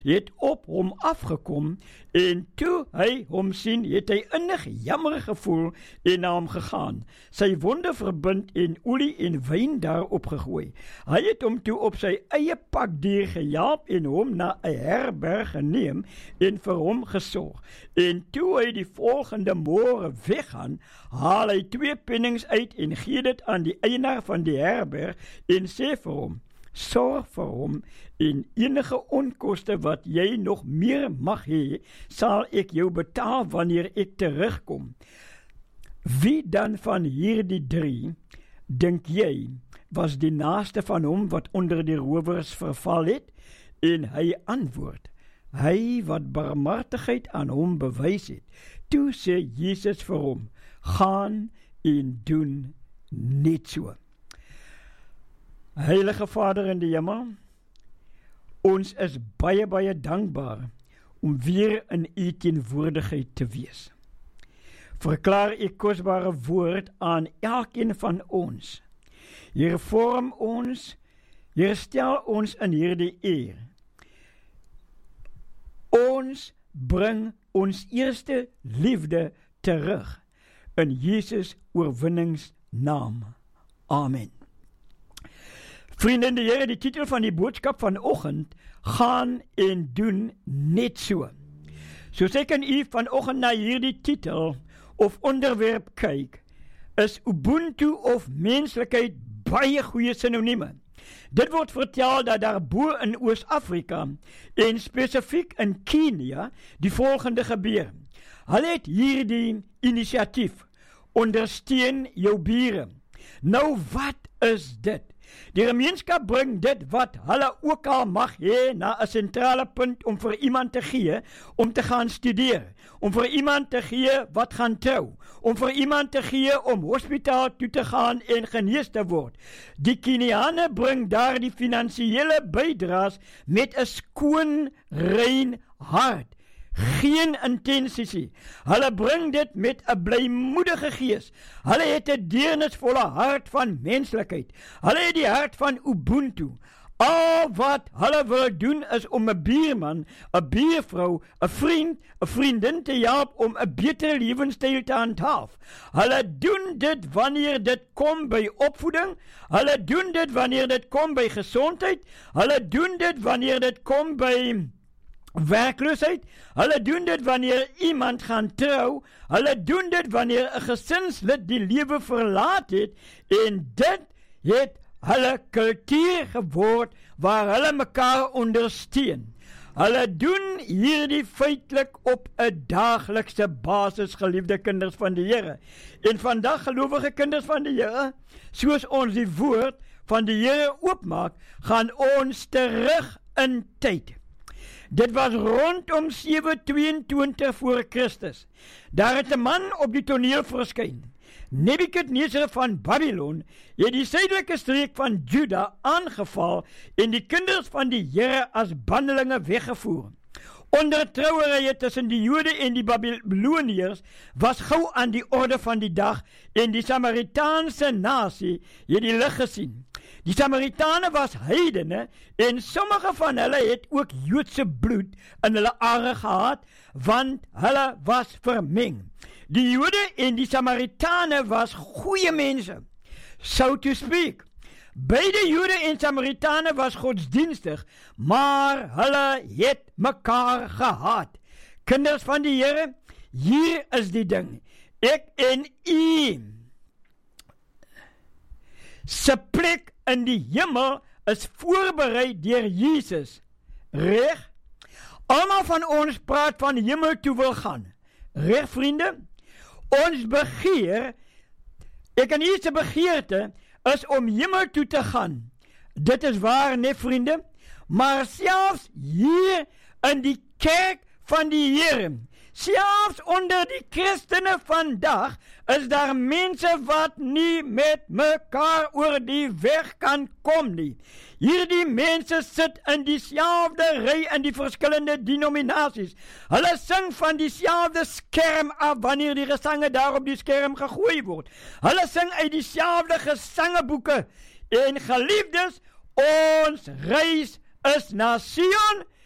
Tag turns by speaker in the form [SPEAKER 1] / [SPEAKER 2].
[SPEAKER 1] het op hom afgekom, en toe hy hom sien, het hy innig jammer gevoel en na hom gegaan, sy wonde verbind en olie en wyn daarop gegooi. Hy het hom toe op sy eie pakdier gejaag en hom na 'n herberg geneem en vir hom gesorg. En toe hy die volgende môre weggaan, haal hy 2 pennings uit en gee dit aan die eienaar van die herberg en sê vir hom, sorg vir hom en enige onkoste wat jy nog meer mag hê, sal ek jou betaal wanneer ek terugkom. Wie dan van hierdie 3, dink jy, was die naaste van hom wat onder die rowers verval het? En hy antwoord, hy wat barmhartigheid aan hom bewys het. Toe sê Jesus vir hom, gaan en doen net so. Heilige Vader in die hemel, ons is baie, baie dankbaar om weer in u teenwoordigheid te wees. Verklaar u kosbare woord aan elkeen van ons. Here, vorm ons, Here, stel ons in hierdie eer. Ons bring ons eerste liefde terug in Jesus oorwinningsnaam. Amen. Vriende in die Here, die titel van die boodskap vanoggend, gaan en doen net so. Soos ek en u vanoggend na hierdie titel of onderwerp kyk, is Ubuntu of menslikheid baie goeie sinonieme. Dit word vertel dat daar bo in Oos-Afrika en spesifiek in Kenia die volgende gebeur. Hulle het hierdie inisiatief, ondersteun jou bure. Nou wat is dit? Die gemeenskap bring dit wat hulle ook al mag hê na 'n sentrale punt om vir iemand te gee, om te gaan studeer, om vir iemand te gee wat gaan trou, om vir iemand te gee om hospitaal toe te gaan en genees te word. Die Keniane bring daar die finansiële bydraes met 'n skoon, rein hart. Geen intensie. Hulle bring dit met 'n blymoedige gees. Hulle het 'n deernisvolle hart van menslikheid. Hulle het die hart van Ubuntu. Al wat hulle wil doen is om 'n buurman, 'n buurvrou, 'n vriend, 'n vriendin te help om 'n beter lewenstyl te handhaaf. Hulle doen dit wanneer dit kom by opvoeding. Hulle doen dit wanneer dit kom by gesondheid. Hulle doen dit wanneer dit kom by werkloosheid. Hulle doen dit wanneer iemand gaan trou. Hulle doen dit wanneer 'n gesinslid die lewe verlaat het, en dit het hulle kultuur geword waar hulle mekaar ondersteun. Hulle doen hierdie feitelik op 'n daaglikse basis, geliefde kinders van die Here. En vandag, gelowige kinders van die Here, soos ons die woord van die Here oopmaak, gaan ons terug in tyd. Dit was rondom 722 voor Christus. Daar het 'n man op die toneel verskyn. Nebukadnesar van Babylon het die suidelike streek van Juda aangeval en die kinders van die Here as bandelinge weggevoer. Ondertrouwerye tussen die Jode en die Babyloniërs was gou aan die orde van die dag en die Samaritaanse nasie het die lig gesien. Die Samaritane was heidene en sommige van hulle het ook Joodse bloed in hulle are gehad, want hulle was vermeng. Die Jode en die Samaritane was goeie mense, so to speak. Beide Jode en Samaritane was godsdienstig, maar hulle het mekaar gehaat. Kinders van die Here, hier is die ding. Ek en u se plek in die hemel is voorberei deur Jesus. Reg? Almal van ons praat van hemel toe wil gaan. Reg, vriende? Ons begeer, ek en u se begeerte, is om hemel toe te gaan. Dit is waar, nee vriende, maar selfs hier in die kerk van die Here, selfs onder die Christene vandag, is daar mense wat nie met mekaar oor die weg kan kom nie. Hierdie mense sit in dieselfde ry in die verskillende denominasies. Hulle sing van dieselfde skerm af wanneer die gesange daar op die skerm gegooi word. Hulle sing uit dieselfde gesangeboeke. En geliefdes, ons reis is na Sion